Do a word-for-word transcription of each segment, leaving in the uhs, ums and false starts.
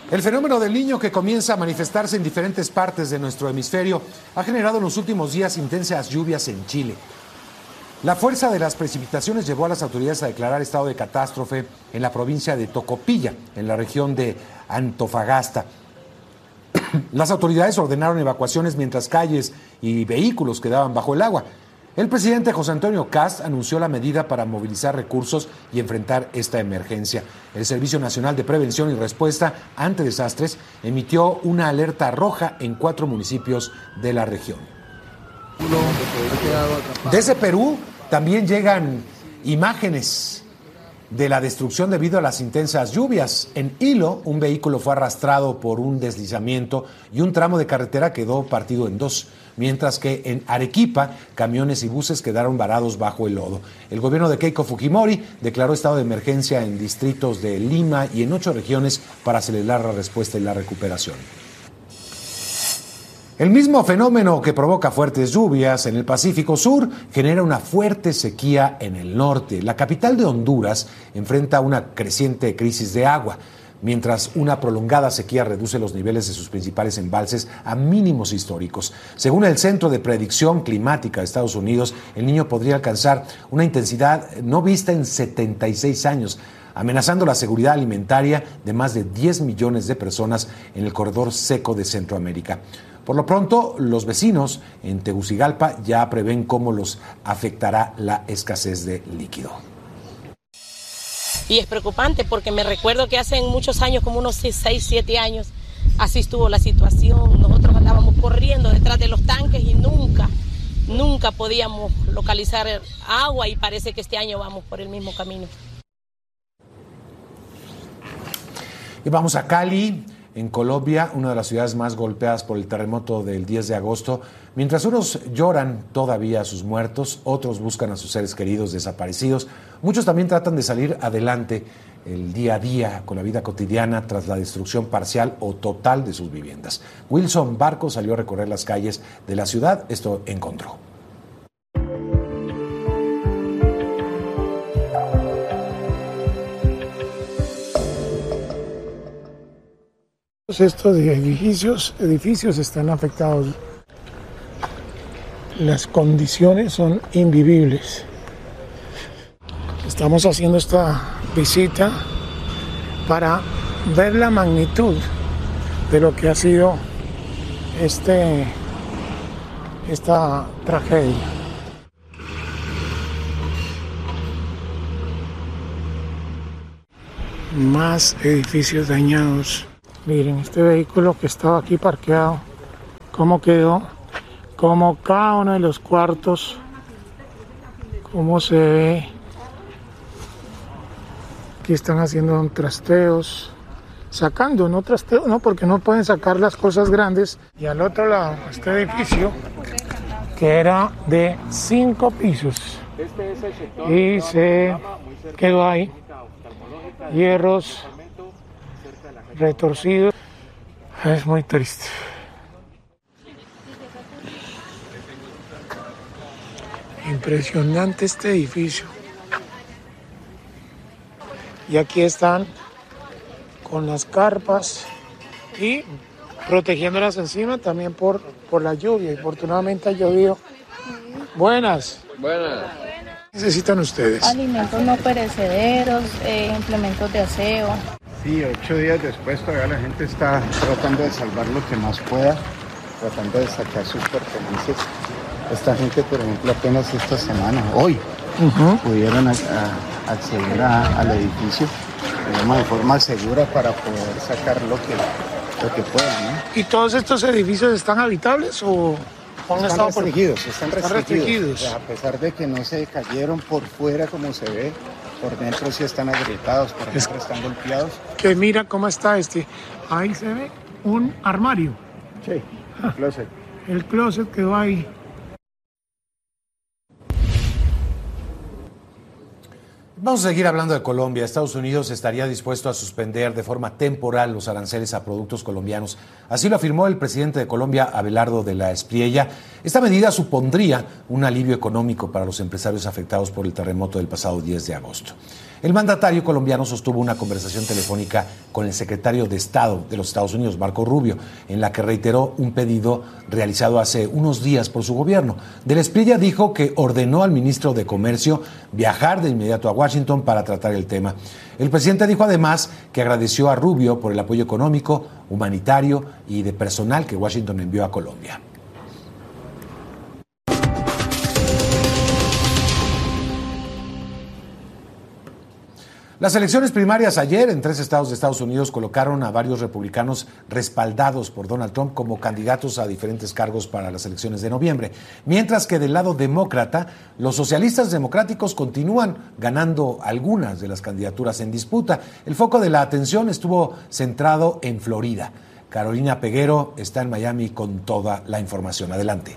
El fenómeno del Niño, que comienza a manifestarse en diferentes partes de nuestro hemisferio, ha generado en los últimos días intensas lluvias en Chile. La fuerza de las precipitaciones llevó a las autoridades a declarar estado de catástrofe en la provincia de Tocopilla, en la región de Antofagasta. Las autoridades ordenaron evacuaciones mientras calles y vehículos quedaban bajo el agua. El presidente José Antonio Kast anunció la medida para movilizar recursos y enfrentar esta emergencia. El Servicio Nacional de Prevención y Respuesta ante Desastres emitió una alerta roja en cuatro municipios de la región. Desde Perú también llegan imágenes de la destrucción debido a las intensas lluvias. En Hilo, un vehículo fue arrastrado por un deslizamiento y un tramo de carretera quedó partido en dos, mientras que en Arequipa, camiones y buses quedaron varados bajo el lodo. El gobierno de Keiko Fujimori declaró estado de emergencia en distritos de Lima y en ocho regiones para acelerar la respuesta y la recuperación. El mismo fenómeno que provoca fuertes lluvias en el Pacífico Sur genera una fuerte sequía en el norte. La capital de Honduras enfrenta una creciente crisis de agua, mientras una prolongada sequía reduce los niveles de sus principales embalses a mínimos históricos. Según el Centro de Predicción Climática de Estados Unidos, el Niño podría alcanzar una intensidad no vista en setenta y seis años, amenazando la seguridad alimentaria de más de diez millones de personas en el corredor seco de Centroamérica. Por lo pronto, los vecinos en Tegucigalpa ya prevén cómo los afectará la escasez de líquido. Y es preocupante porque me recuerdo que hace muchos años, como unos seis, siete años, así estuvo la situación. Nosotros andábamos corriendo detrás de los tanques y nunca, nunca podíamos localizar agua, y parece que este año vamos por el mismo camino. Y vamos a Cali, en Colombia, una de las ciudades más golpeadas por el terremoto del diez de agosto. Mientras unos lloran todavía a sus muertos, otros buscan a sus seres queridos desaparecidos. Muchos también tratan de salir adelante el día a día con la vida cotidiana tras la destrucción parcial o total de sus viviendas. Wilson Barco salió a recorrer las calles de la ciudad. Esto encontró. Estos edificios, edificios están afectados. Las condiciones son invivibles. Estamos haciendo esta visita para ver la magnitud de lo que ha sido este, esta tragedia. Más edificios dañados. Miren, este vehículo que estaba aquí parqueado, cómo quedó, cómo cada uno de los cuartos, cómo se ve. Aquí están haciendo trasteos, sacando, no trasteos, no, porque no pueden sacar las cosas grandes. Y al otro lado, este edificio, que era de cinco pisos, y se quedó ahí, hierros retorcido. Es muy triste. Impresionante este edificio. Y aquí están con las carpas y protegiéndolas encima también por, por la lluvia. Afortunadamente ha llovido. Buenas. Buenas. ¿Qué necesitan ustedes? Alimentos no perecederos, eh, implementos de aseo. Sí, ocho días después todavía la gente está tratando de salvar lo que más pueda, tratando de sacar sus pertenencias. Esta gente, por ejemplo, apenas esta semana, hoy, uh-huh. pudieron a, a acceder a, al edificio, digamos, de forma segura para poder sacar lo que, lo que puedan, ¿no? ¿Y todos estos edificios están habitables o han están estado restringidos? Por... Están restringidos. restringidos. O sea, a pesar de que no se cayeron por fuera como se ve, por dentro sí están agrietados, por ejemplo, es... están golpeados. Que mira cómo está este. Ahí se ve un armario. Sí, el closet. El closet quedó ahí. Vamos a seguir hablando de Colombia. Estados Unidos estaría dispuesto a suspender de forma temporal los aranceles a productos colombianos. Así lo afirmó el presidente de Colombia, Abelardo de la Espriella. Esta medida supondría un alivio económico para los empresarios afectados por el terremoto del pasado diez de agosto. El mandatario colombiano sostuvo una conversación telefónica con el secretario de Estado de los Estados Unidos, Marco Rubio, en la que reiteró un pedido realizado hace unos días por su gobierno. De la Espriella dijo que ordenó al ministro de Comercio viajar de inmediato a Washington para tratar el tema. El presidente dijo además que agradeció a Rubio por el apoyo económico, humanitario y de personal que Washington envió a Colombia. Las elecciones primarias ayer en tres estados de Estados Unidos colocaron a varios republicanos respaldados por Donald Trump como candidatos a diferentes cargos para las elecciones de noviembre, mientras que del lado demócrata, los socialistas democráticos continúan ganando algunas de las candidaturas en disputa. El foco de la atención estuvo centrado en Florida. Carolina Peguero está en Miami con toda la información. Adelante.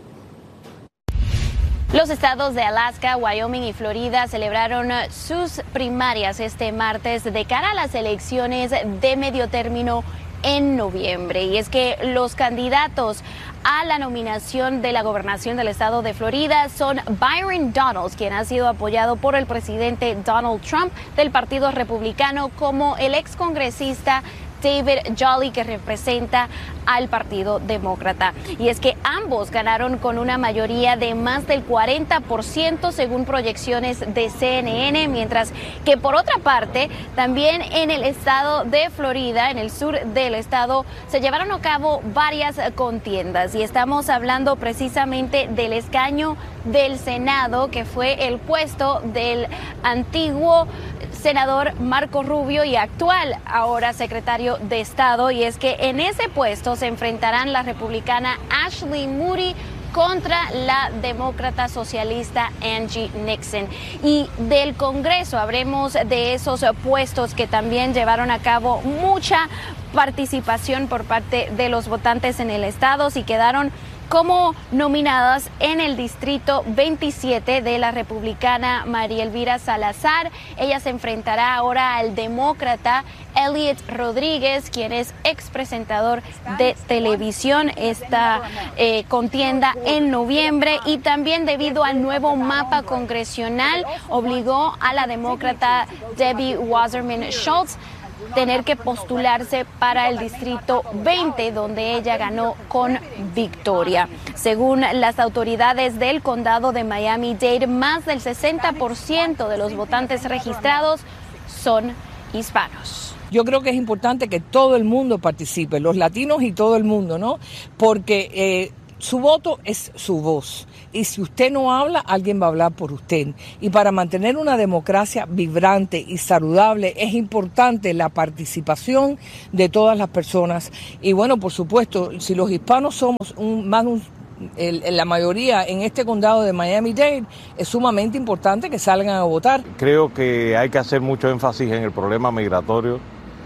Los estados de Alaska, Wyoming y Florida celebraron sus primarias este martes de cara a las elecciones de medio término en noviembre. Y es que los candidatos a la nominación de la gobernación del estado de Florida son Byron Donalds, quien ha sido apoyado por el presidente Donald Trump del Partido Republicano, como el excongresista David Jolly, que representa al Partido Demócrata. Y es que ambos ganaron con una mayoría de más del cuarenta por ciento según proyecciones de C N N, mientras que por otra parte, también en el estado de Florida, en el sur del estado, se llevaron a cabo varias contiendas. Y estamos hablando precisamente del escaño del Senado, que fue el puesto del antiguo senador Marco Rubio y actual ahora secretario de Estado. Y es que en ese puesto se enfrentarán la republicana Ashley Moody contra la demócrata socialista Angie Nixon. Y del Congreso habremos de esos puestos que también llevaron a cabo mucha participación por parte de los votantes en el estado y quedaron como nominadas en el distrito veintisiete de la republicana María Elvira Salazar. Ella se enfrentará ahora al demócrata Elliot Rodríguez, quien es expresentador de televisión. Esta eh, contienda en noviembre, y también debido al nuevo mapa congresional obligó a la demócrata Debbie Wasserman Schultz tener que postularse para el distrito veinte, donde ella ganó con victoria. Según las autoridades del condado de Miami-Dade, más del sesenta por ciento de los votantes registrados son hispanos. Yo creo que es importante que todo el mundo participe, los latinos y todo el mundo, ¿no? Porque eh, su voto es su voz. Y si usted no habla, alguien va a hablar por usted. Y para mantener una democracia vibrante y saludable es importante la participación de todas las personas. Y bueno, por supuesto, si los hispanos somos un, más un, el, la mayoría en este condado de Miami-Dade, es sumamente importante que salgan a votar. Creo que hay que hacer mucho énfasis en el problema migratorio.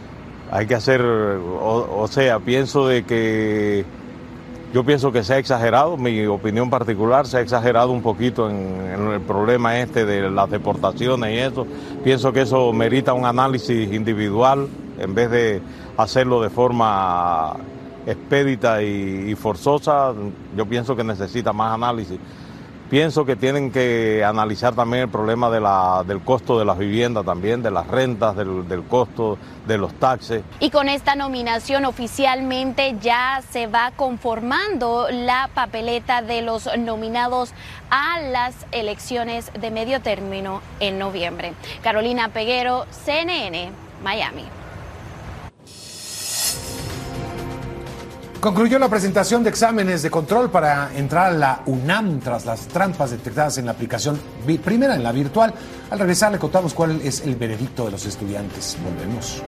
Hay que hacer, o, o sea, pienso de que Yo pienso que se ha exagerado, mi opinión particular, se ha exagerado un poquito en, en el problema este de las deportaciones y eso. Pienso que eso merita un análisis individual en vez de hacerlo de forma expedita y, y forzosa. Yo pienso que necesita más análisis. Pienso que tienen que analizar también el problema de la, del costo de las viviendas también, de las rentas, del, del costo de los taxes. Y con esta nominación oficialmente ya se va conformando la papeleta de los nominados a las elecciones de medio término en noviembre. Carolina Peguero, C N N, Miami. Concluyó la presentación de exámenes de control para entrar a la UNAM tras las trampas detectadas en la aplicación primera en la virtual. Al regresar le contamos cuál es el veredicto de los estudiantes. Volvemos.